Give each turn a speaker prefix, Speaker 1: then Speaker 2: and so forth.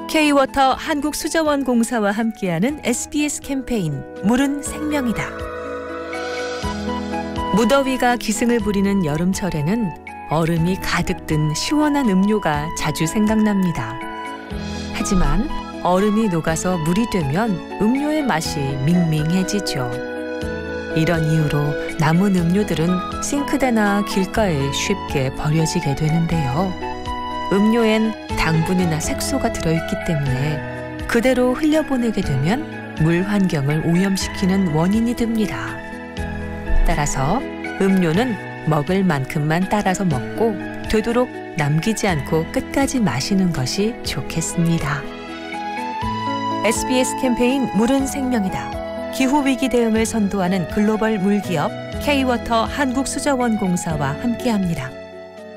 Speaker 1: K-워터 한국수자원공사와 함께하는 SBS 캠페인 물은 생명이다. 무더위가 기승을 부리는 여름철에는 얼음이 가득 든 시원한 음료가 자주 생각납니다. 하지만 얼음이 녹아서 물이 되면 음료의 맛이 밍밍해지죠. 이런 이유로 남은 음료들은 싱크대나 길가에 쉽게 버려지게 되는데요. 음료엔 당분이나 색소가 들어있기 때문에 그대로 흘려보내게 되면 물 환경을 오염시키는 원인이 됩니다. 따라서 음료는 먹을 만큼만 따라서 먹고 되도록 남기지 않고 끝까지 마시는 것이 좋겠습니다. SBS 캠페인 물은 생명이다. 기후위기 대응을 선도하는 글로벌 물기업 K-워터 한국수자원공사와 함께합니다.